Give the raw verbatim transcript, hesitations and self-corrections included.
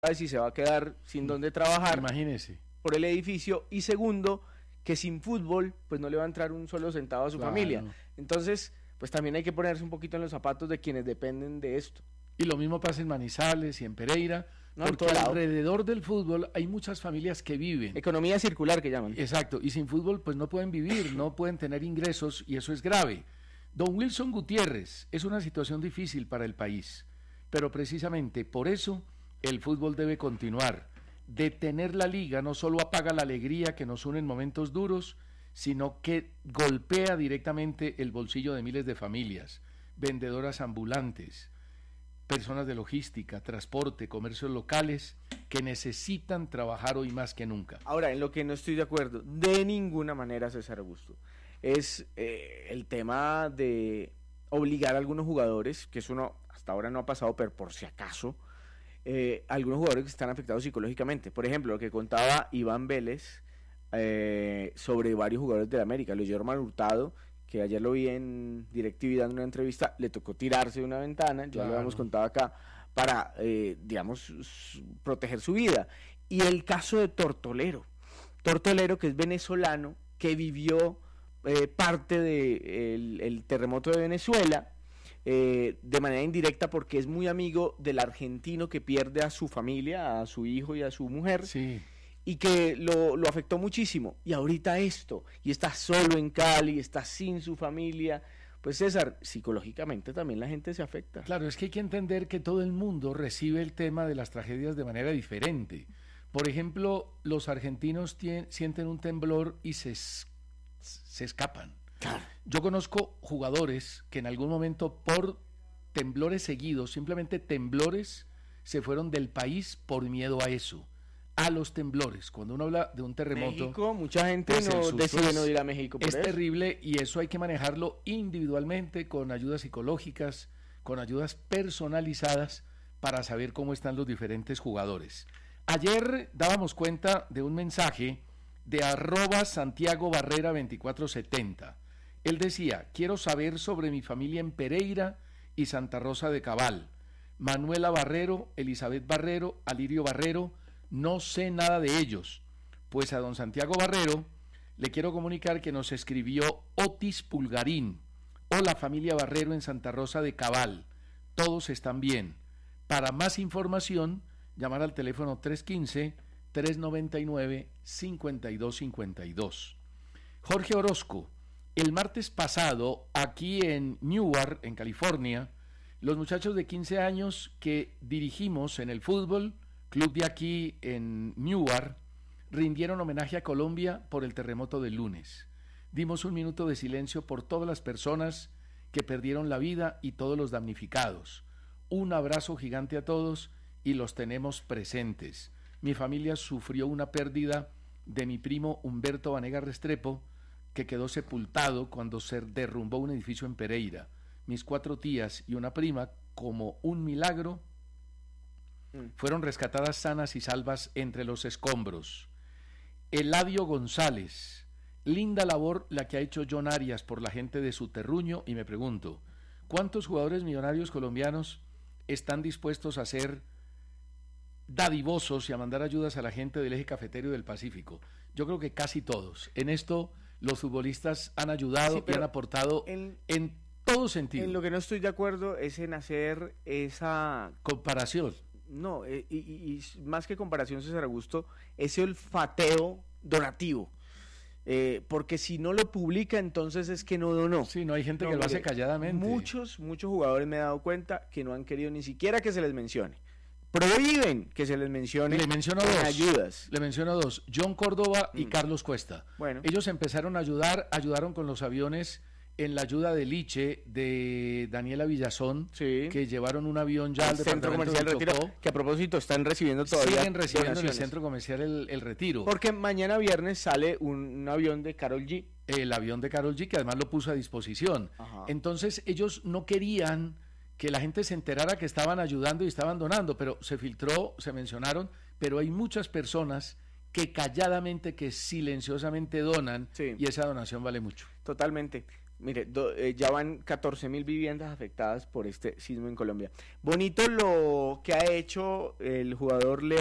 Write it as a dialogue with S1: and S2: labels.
S1: sabe si se va a quedar sin dónde trabajar.
S2: Imagínese.
S1: Por el edificio. Y segundo, que sin fútbol, pues no le va a entrar un solo centavo a su
S2: Claro.
S1: familia. Entonces, pues también hay que ponerse un poquito en los zapatos de quienes dependen de esto.
S2: Y lo mismo pasa en Manizales y en Pereira,
S1: No, en
S2: porque
S1: todo lado.
S2: alrededor del fútbol hay muchas familias que viven.
S1: Economía circular que llaman.
S2: Exacto, y sin fútbol pues no pueden vivir, no pueden tener ingresos y eso es grave. Don Wilson Gutiérrez, es una situación difícil para el país, pero precisamente por eso el fútbol debe continuar. Detener la liga no solo apaga la alegría que nos une en momentos duros, sino que golpea directamente el bolsillo de miles de familias, vendedoras ambulantes, personas de logística, transporte, comercios locales que necesitan trabajar hoy más que nunca.
S1: Ahora, en lo que no estoy de acuerdo, de ninguna manera, César Augusto, es eh, el tema de obligar a algunos jugadores, que eso no, hasta ahora no ha pasado, pero por si acaso, eh, algunos jugadores que están afectados psicológicamente. Por ejemplo, lo que contaba Iván Vélez eh, sobre varios jugadores de la América, Luis Germán Hurtado, que ayer lo vi en DirecTV dando una entrevista, le tocó tirarse de una ventana, ya
S2: Claro.
S1: lo habíamos contado acá, para, eh, digamos, su, proteger su vida. Y el caso de Tortolero, Tortolero que es venezolano, que vivió eh, parte del de el terremoto de Venezuela, eh, de manera indirecta porque es muy amigo del argentino que pierde a su familia, a su hijo y a su mujer.
S2: Sí.
S1: Y que lo, lo afectó muchísimo, y ahorita esto, y está solo en Cali, está sin su familia, pues César, psicológicamente también la gente se afecta.
S2: Claro, es que hay que entender que todo el mundo recibe el tema de las tragedias de manera diferente. Por ejemplo, los argentinos tien, sienten un temblor y se, se escapan.
S1: Claro.
S2: Yo conozco jugadores que en algún momento por temblores seguidos, simplemente temblores, se fueron del país por miedo a eso. A los temblores, cuando uno habla de un terremoto,
S1: México, mucha gente
S2: pues
S1: no
S2: el
S1: decide
S2: susto
S1: no ir a México por
S2: es
S1: eso.
S2: terrible y eso hay que manejarlo individualmente con ayudas psicológicas, con ayudas personalizadas para saber cómo están los diferentes jugadores. Ayer dábamos cuenta de un mensaje de arroba Santiago Barrera veinticuatro setenta. Él decía, quiero saber sobre mi familia en Pereira y Santa Rosa de Cabal. Manuela Barrero, Elizabeth Barrero, Alirio Barrero, no sé nada de ellos. Pues a don Santiago Barrero le quiero comunicar que nos escribió Otis Pulgarín. Hola familia Barrero en Santa Rosa de Cabal. Todos están bien. Para más información, llamar al teléfono tres uno cinco, tres nueve nueve, cinco dos cinco dos. Jorge Orozco, el martes pasado, aquí en Newark, en California, los muchachos de quince años que dirigimos en el fútbol, club de aquí en Newark, rindieron homenaje a Colombia por el terremoto del lunes. Dimos un minuto de silencio por todas las personas que perdieron la vida y todos los damnificados. Un abrazo gigante a todos y los tenemos presentes. Mi familia sufrió una pérdida de mi primo Humberto Vanegas Restrepo, que quedó sepultado cuando se derrumbó un edificio en Pereira. Mis cuatro tías y una prima, como un milagro, fueron rescatadas sanas y salvas entre los escombros. Eladio González, linda labor la que ha hecho John Arias por la gente de su terruño, y me pregunto, ¿cuántos jugadores millonarios colombianos están dispuestos a ser dadivosos y a mandar ayudas a la gente del eje cafetero y del Pacífico? Yo creo que casi todos. En esto los futbolistas han ayudado sí, y han aportado en, en todo sentido.
S1: En lo que no estoy de acuerdo es en hacer esa
S2: comparación.
S1: No, y, y, y más que comparación, César Augusto, ese olfateo donativo. Eh, porque si no lo publica, entonces es que no donó.
S2: Sí, no hay gente
S1: no,
S2: que
S1: mire,
S2: lo hace calladamente.
S1: Muchos, muchos jugadores me he dado cuenta que no han querido ni siquiera que se les mencione. Prohíben que se les mencione.
S2: Le menciono dos.
S1: Ayudas.
S2: Le menciono dos. John Córdoba y
S1: mm.
S2: Carlos Cuesta.
S1: Bueno.
S2: Ellos empezaron a ayudar, ayudaron con los aviones en la ayuda de Liche, de Daniela Villazón,
S1: sí.
S2: que llevaron un avión ya al
S1: Centro Comercial Retiro, que a propósito están recibiendo todavía
S2: siguen recibiendo
S1: donaciones.
S2: en el Centro Comercial el, el Retiro.
S1: Porque mañana viernes sale un, un avión de Karol G.
S2: El avión de Karol G, que además lo puso a disposición.
S1: Ajá.
S2: Entonces ellos no querían que la gente se enterara que estaban ayudando y estaban donando, pero se filtró, se mencionaron, pero hay muchas personas que calladamente, que silenciosamente donan,
S1: sí.
S2: y esa donación vale mucho.
S1: Totalmente. Mire, do, eh, ya van catorce mil viviendas afectadas por este sismo en Colombia. Bonito lo que ha hecho el jugador Leo